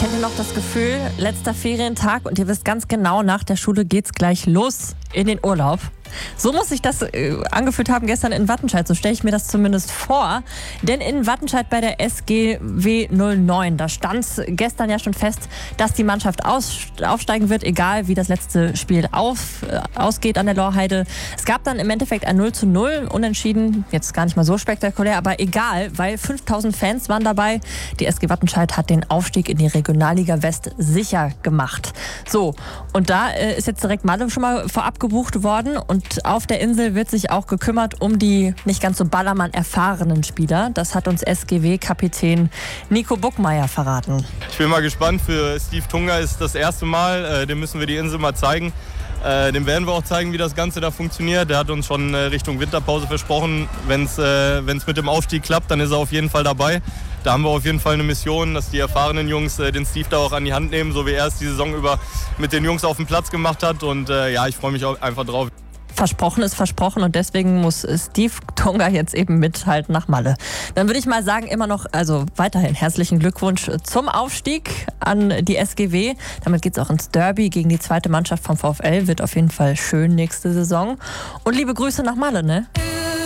Kennt ihr noch das Gefühl, letzter Ferientag und ihr wisst ganz genau, nach der Schule geht's gleich los in den Urlaub? So muss sich das angefühlt haben gestern in Wattenscheid. So stelle ich mir das zumindest vor. Denn in Wattenscheid bei der SGW 09, da stand gestern ja schon fest, dass die Mannschaft aufsteigen wird, egal wie das letzte Spiel ausgeht an der Lorheide. Es gab dann im Endeffekt ein 0:0, unentschieden, jetzt gar nicht mal so spektakulär, aber egal, weil 5000 Fans waren dabei. Die SG Wattenscheid hat den Aufstieg in die Regionalliga West sicher gemacht. So, und da ist jetzt direkt Malle schon mal vorab gebucht worden und auf der Insel wird sich auch gekümmert um die nicht ganz so Ballermann-erfahrenen Spieler. Das hat uns SGW-Kapitän Nico Buckmeier verraten. Ich bin mal gespannt. Für Steve Tunga ist das erste Mal. Dem müssen wir die Insel mal zeigen. Dem werden wir auch zeigen, wie das Ganze da funktioniert. Der hat uns schon Richtung Winterpause versprochen. Wenn es mit dem Aufstieg klappt, dann ist er auf jeden Fall dabei. Da haben wir auf jeden Fall eine Mission, dass die erfahrenen Jungs den Steve da auch an die Hand nehmen, so wie er es die Saison über mit den Jungs auf dem Platz gemacht hat. Und ja, ich freue mich auch einfach drauf. Versprochen ist versprochen und deswegen muss Steve Tunga jetzt eben mithalten nach Malle. Dann würde ich mal sagen, immer noch, also weiterhin herzlichen Glückwunsch zum Aufstieg an die SGW. Damit geht es auch ins Derby gegen die zweite Mannschaft vom VfL. Wird auf jeden Fall schön nächste Saison. Und liebe Grüße nach Malle, ne?